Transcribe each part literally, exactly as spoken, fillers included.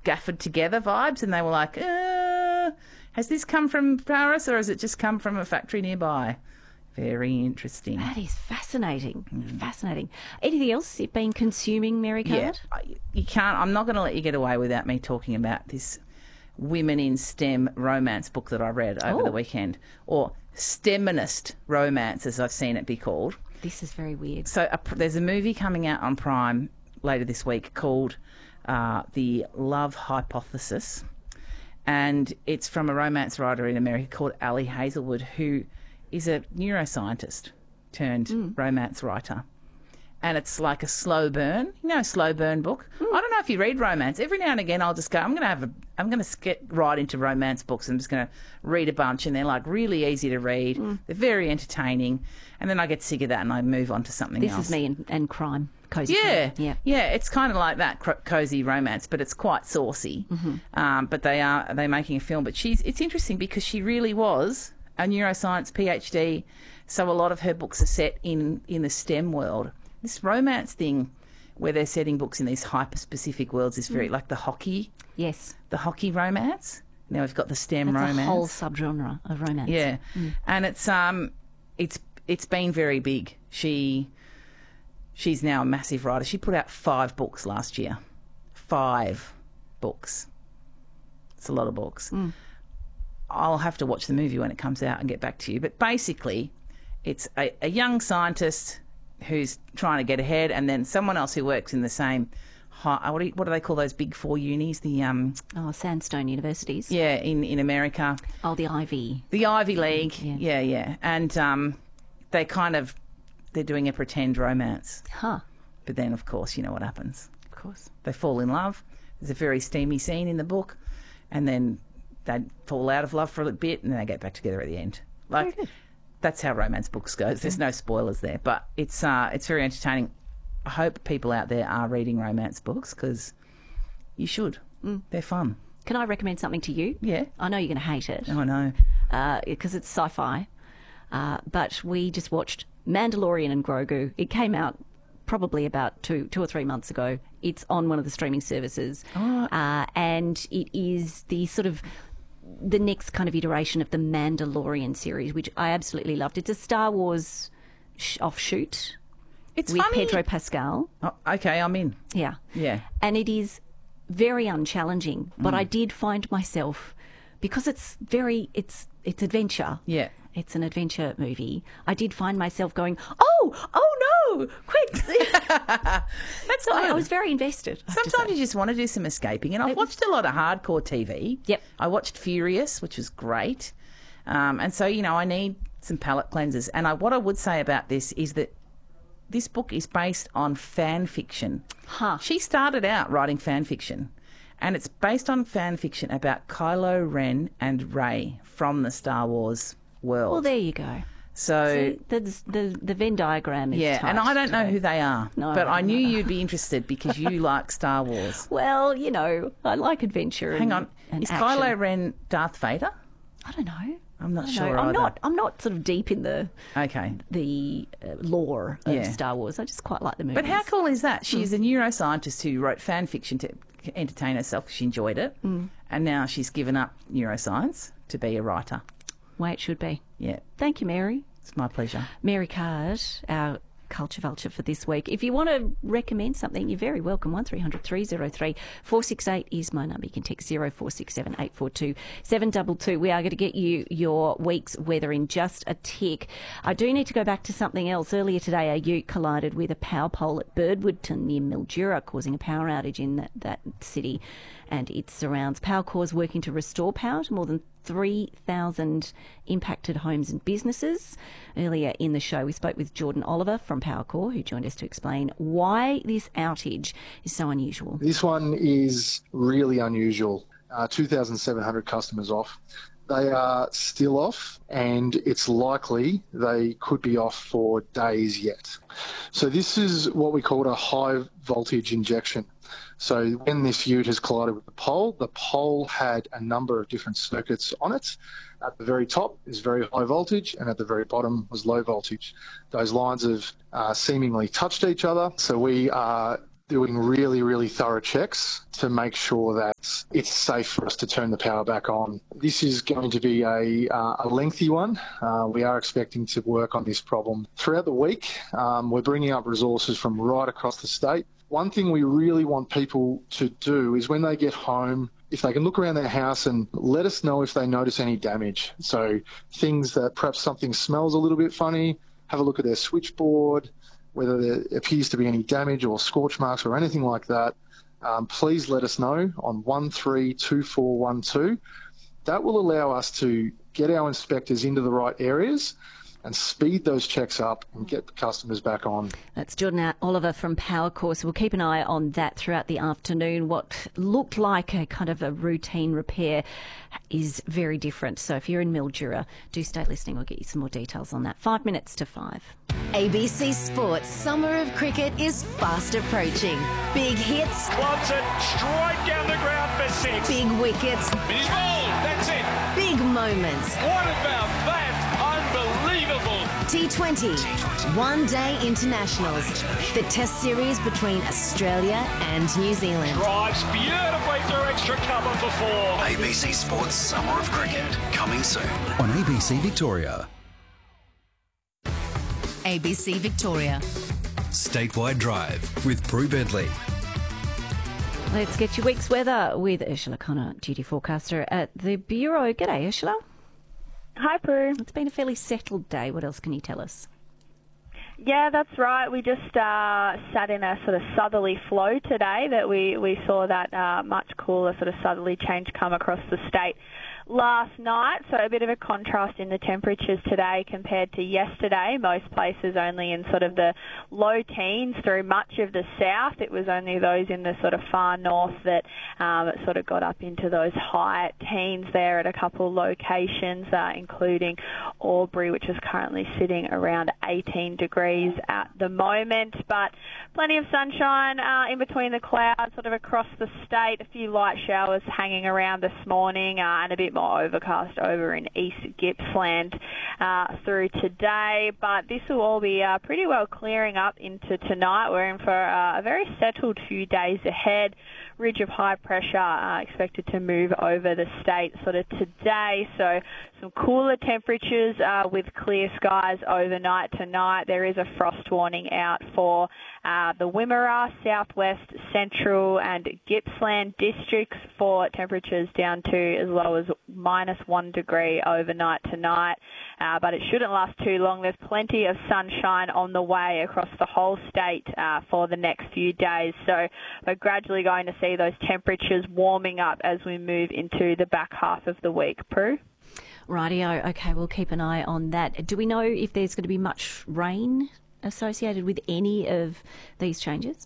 Gafford Together vibes, and they were like, uh, has this come from Paris or has it just come from a factory nearby? Very interesting. That is fascinating. Mm. Fascinating. Anything else you've been consuming, Mary Card? Yeah, you can't. I'm not going to let you get away without me talking about this Women in STEM romance book that I read over oh. the weekend, or STEMinist romance, as I've seen it be called. This is very weird. So a, there's a movie coming out on Prime later this week called uh, The Love Hypothesis, and it's from a romance writer in America called Ali Hazelwood, who is a neuroscientist turned mm. romance writer. And it's like a slow burn, you know, a slow burn book. Mm. I don't know if you read romance. Every now and again, I'll just go, I'm going to have a, I'm going to get right into romance books. I'm just going to read a bunch, and they're like really easy to read. Mm. They're very entertaining, and then I get sick of that and I move on to something this else. This is me and, and crime, cozy. Yeah, crime. yeah, yeah. It's kind of like that cozy romance, but it's quite saucy. Mm-hmm. Um, but they are they're making a film. But she's it's interesting because she really was a neuroscience PhD. So a lot of her books are set in in the STEM world. This romance thing where they're setting books in these hyper-specific worlds is very, mm. like the hockey. Yes. The hockey romance. Now we've got the STEM That's romance. That's a whole subgenre of romance. Yeah. Mm. And it's um, it's it's been very big. She She's now a massive writer. She put out five books last year. Five books. It's a lot of books. Mm. I'll have to watch the movie when it comes out and get back to you. But basically, it's a, a young scientist who's trying to get ahead, and then someone else who works in the same high, what do, you, what do they call those big four unis? The um oh sandstone universities. Yeah, in, in America. Oh, the Ivy. The Ivy League. Yeah, yeah, yeah. And um, they kind of they're doing a pretend romance. Huh. But then, of course, you know what happens. Of course, they fall in love. There's a very steamy scene in the book, and then they fall out of love for a bit, and then they get back together at the end. Like. That's how romance books go. There's no spoilers there, but it's uh, it's very entertaining. I hope people out there are reading romance books because you should. Mm. They're fun. Can I recommend something to you? Yeah. I know you're going to hate it. Oh, I know. Because uh, it's sci-fi. Uh, but we just watched Mandalorian and Grogu. It came out probably about two, two or three months ago. It's on one of the streaming services. Oh. Uh, and it is the sort of the next kind of iteration of the Mandalorian series, which I absolutely loved. It's a Star Wars sh- offshoot it's with funny. Pedro Pascal. Oh, okay, I'm in. Yeah. Yeah. And it is very unchallenging, but mm. I did find myself, because it's very, it's it's adventure. Yeah. It's an adventure movie. I did find myself going, oh, oh no, quick. That's so good. I, I was very invested. Sometimes you just want to do some escaping. And I've watched a lot of hardcore T V. Yep. I watched Furious, which was great. Um, and so, you know, I need some palate cleansers. And I, what I would say about this is that this book is based on fan fiction. Huh. She started out writing fan fiction. And it's based on fan fiction about Kylo Ren and Rey from the Star Wars world. Well, there you go. So See, the, the the Venn diagram is yeah, tight and I don't know today. who they are, no, but I knew no. you'd be interested because you like Star Wars. Well, you know, I like adventure. Hang and, on, and is action. Kylo Ren Darth Vader? I don't know. I'm not I sure. I'm either. not. I'm not sort of deep in the okay the uh, lore of yeah. Star Wars. I just quite like the movies. But how cool is that? She's mm. a neuroscientist who wrote fan fiction to entertain herself because she enjoyed it, mm. and now she's given up neuroscience to be a writer. Way it should be. Yeah. Thank you, Mary. It's my pleasure. Mary Card, our Culture Vulture for this week. If you want to recommend something, you're very welcome. one three hundred three oh three four six eight is my number. You can text zero four six seven eight four two seven two two. We are going to get you your week's weather in just a tick. I do need to go back to something else. Earlier today, a ute collided with a power pole at Birdwoodton near Mildura, causing a power outage in that, that city and its surrounds. Powercor is working to restore power to more than three thousand impacted homes and businesses. Earlier in the show, we spoke with Jordan Oliver from Powercor, who joined us to explain why this outage is so unusual. This one is really unusual. Uh, two thousand seven hundred customers off. They are still off, and it's likely they could be off for days yet. So this is what we call a high voltage injection. So when this ute has collided with the pole, the pole had a number of different circuits on it. At the very top is very high voltage, and at the very bottom was low voltage. Those lines have uh, seemingly touched each other. So we are doing really, really thorough checks to make sure that it's safe for us to turn the power back on. This is going to be a, uh, a lengthy one. Uh, we are expecting to work on this problem throughout the week. Um, we're bringing up resources from right across the state. One thing we really want people to do is when they get home, if they can look around their house and let us know if they notice any damage. So things that perhaps something smells a little bit funny, have a look at their switchboard, whether there appears to be any damage or scorch marks or anything like that. Um, please let us know on one three two four one two. That will allow us to get our inspectors into the right areas and speed those checks up and get the customers back on. That's Jordan Oliver from Powercourse. We'll keep an eye on that throughout the afternoon. What looked like a kind of a routine repair is very different. So if you're in Mildura, do stay listening. We'll get you some more details on that. Five minutes to five. A B C Sports Summer of Cricket is fast approaching. Big hits. Wants it straight down the ground for six. Big wickets. He's bowled. That's it. Big moments. What about that? Unbelievable. T twenty. One Day Internationals. The Test series between Australia and New Zealand. Drives beautifully through extra cover for four. A B C Sports Summer of Cricket, coming soon on A B C Victoria. A B C Victoria. Statewide Drive with Prue Bentley. Let's get your week's weather with Ursula Connor, duty forecaster at the Bureau. G'day, Ursula. Hi, Prue. It's been a fairly settled day. What else can you tell us? Yeah, that's right. We just uh, sat in a sort of southerly flow today that we, we saw that uh, much cooler sort of southerly change come across the state last night, so a bit of a contrast in the temperatures today compared to yesterday. Most places only in sort of the low teens through much of the south. It was only those in the sort of far north that um, it sort of got up into those high teens there at a couple locations, uh, including Albury, which is currently sitting around eighteen degrees at the moment. But plenty of sunshine uh, in between the clouds sort of across the state. A few light showers hanging around this morning uh, and a bit more overcast over in East Gippsland uh, through today, but this will all be uh, pretty well clearing up into tonight. We're in for uh, a very settled few days ahead. Ridge of high pressure uh, expected to move over the state sort of today, so some cooler temperatures uh, with clear skies overnight tonight. There is a frost warning out for uh, the Wimmera, Southwest, Central and Gippsland districts for temperatures down to as low as minus one degree overnight tonight, uh, but it shouldn't last too long. There's plenty of sunshine on the way across the whole state uh, for the next few days, so we're gradually going to see those temperatures warming up as we move into the back half of the week. Prue? Rightio. Okay, we'll keep an eye on that. Do we know if there's going to be much rain associated with any of these changes?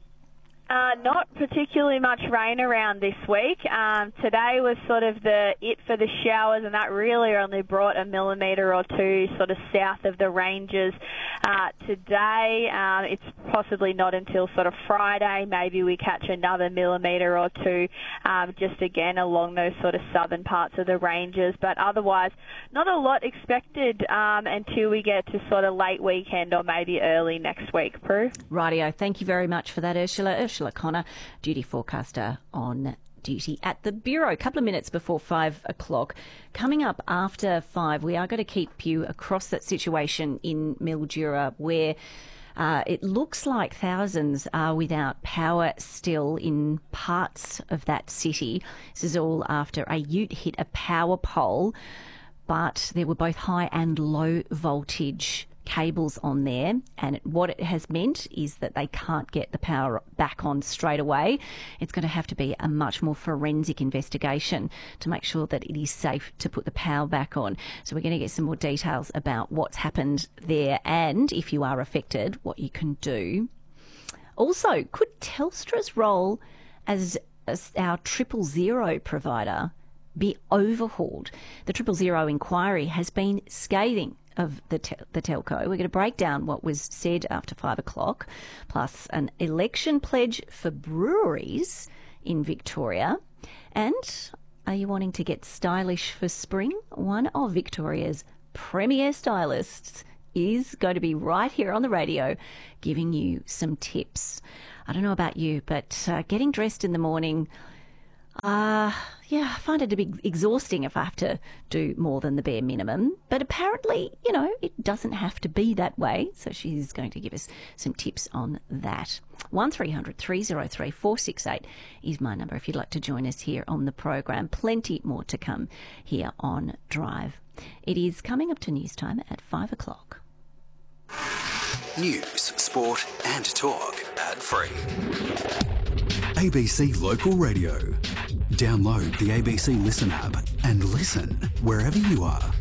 Uh, not particularly much rain around this week. Um, today was sort of the it for the showers, and that really only brought a millimetre or two sort of south of the ranges uh, today. Um, it's possibly not until sort of Friday, maybe we catch another millimetre or two, um, just again along those sort of southern parts of the ranges. But otherwise, not a lot expected um, until we get to sort of late weekend or maybe early next week, Prue. Rightio. Thank you very much for that, Ursula. Ursula Connor, duty forecaster on duty at the Bureau. A couple of minutes before five o'clock. Coming up after five, we are going to keep you across that situation in Mildura where uh, it looks like thousands are without power still in parts of that city. This is all after a ute hit a power pole, but there were both high and low voltage cables on there, and what it has meant is that they can't get the power back on straight away. It's going to have to be a much more forensic investigation to make sure that it is safe to put the power back on. So we're going to get some more details about what's happened there, and if you are affected, what you can do. Also, could Telstra's role as, as our triple zero provider be overhauled? The triple zero inquiry has been scathing of the te- the telco. We're going to break down what was said after five o'clock, plus an election pledge for breweries in Victoria. And are you wanting to get stylish for spring? One of Victoria's premier stylists is going to be right here on the radio giving you some tips. I don't know about you, but uh, getting dressed in the morning, uh, yeah, I find it a bit exhausting if I have to do more than the bare minimum. But apparently, you know, it doesn't have to be that way. So she's going to give us some tips on that. one three hundred three oh three four six eight is my number if you'd like to join us here on the program. Plenty more to come here on Drive. It is coming up to news time at five o'clock. News, sport and talk ad-free. A B C Local Radio. Download the A B C Listen app and listen wherever you are.